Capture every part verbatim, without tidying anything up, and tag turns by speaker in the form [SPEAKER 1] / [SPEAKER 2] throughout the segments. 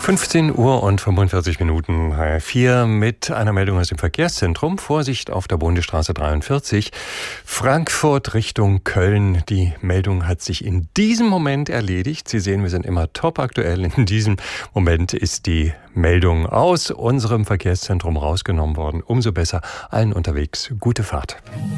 [SPEAKER 1] fünfzehn Uhr und fünfundvierzig Minuten, H R vier mit einer Meldung aus dem Verkehrszentrum. Vorsicht auf der Bundesstraße dreiundvierzig, Frankfurt Richtung Köln. Die Meldung hat sich in diesem Moment erledigt. Sie sehen, wir sind immer top aktuell. In diesem Moment ist die Meldung aus unserem Verkehrszentrum rausgenommen worden. Umso besser. Allen unterwegs gute Fahrt.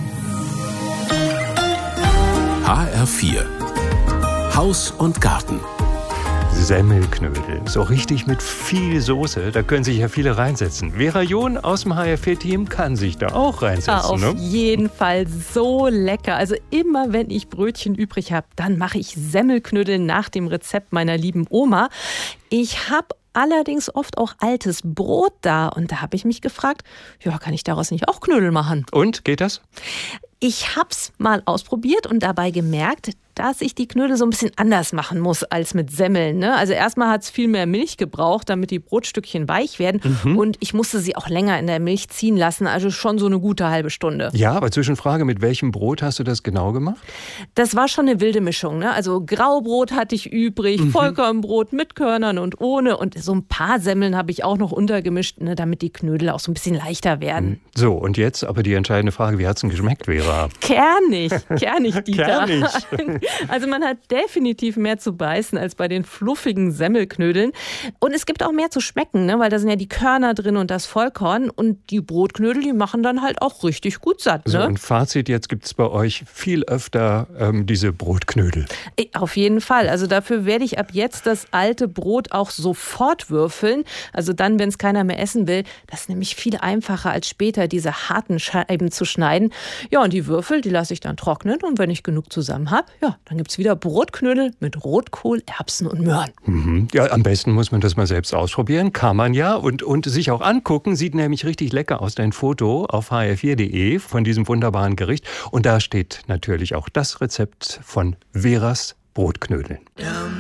[SPEAKER 2] H R vier Haus und Garten.
[SPEAKER 1] Semmelknödel, so richtig mit viel Soße, da können sich ja viele reinsetzen. Vera John aus dem H R vier-Team kann sich da auch reinsetzen.
[SPEAKER 3] Ja, auf
[SPEAKER 1] ne?
[SPEAKER 3] jeden Fall so lecker. Also immer, wenn ich Brötchen übrig habe, dann mache ich Semmelknödel nach dem Rezept meiner lieben Oma. Ich habe allerdings oft auch altes Brot da und da habe ich mich gefragt, ja, kann ich daraus nicht auch Knödel machen?
[SPEAKER 1] Und, geht das?
[SPEAKER 3] Ich hab's mal ausprobiert und dabei gemerkt, dass ich die Knödel so ein bisschen anders machen muss als mit Semmeln. Ne? Also erstmal hat es viel mehr Milch gebraucht, damit die Brotstückchen weich werden. Mhm. Und ich musste sie auch länger in der Milch ziehen lassen, also schon so eine gute halbe Stunde.
[SPEAKER 1] Ja, aber Zwischenfrage, mit welchem Brot hast du das genau gemacht?
[SPEAKER 3] Das war schon eine wilde Mischung. Ne? Also Graubrot hatte ich übrig, mhm. Vollkornbrot mit Körnern und ohne. Und so ein paar Semmeln habe ich auch noch untergemischt, ne, damit die Knödel auch so ein bisschen leichter werden.
[SPEAKER 1] So, und jetzt aber die entscheidende Frage, wie hat es denn geschmeckt, Vera?
[SPEAKER 3] Kernig, kernig, Dieter.
[SPEAKER 1] Kernig.
[SPEAKER 3] Also man hat definitiv mehr zu beißen als bei den fluffigen Semmelknödeln. Und es gibt auch mehr zu schmecken, ne? Weil da sind ja die Körner drin und das Vollkorn. Und die Brotknödel, die machen dann halt auch richtig gut satt. Ne?
[SPEAKER 1] So, und Fazit, jetzt gibt es bei euch viel öfter ähm, diese Brotknödel.
[SPEAKER 3] Auf jeden Fall. Also dafür werde ich ab jetzt das alte Brot auch sofort würfeln. Also dann, wenn es keiner mehr essen will. Das ist nämlich viel einfacher als später, diese harten Scheiben zu schneiden. Ja, und die Würfel, die lasse ich dann trocknen. Und wenn ich genug zusammen habe, ja, dann gibt es wieder Brotknödel mit Rotkohl, Erbsen und Möhren.
[SPEAKER 1] Mhm. Ja, am besten muss man das mal selbst ausprobieren. Kann man ja. Und, und sich auch angucken. Sieht nämlich richtig lecker aus. Dein Foto auf h r vier punkt de von diesem wunderbaren Gericht. Und da steht natürlich auch das Rezept von Veras Brotknödeln.
[SPEAKER 4] Yum.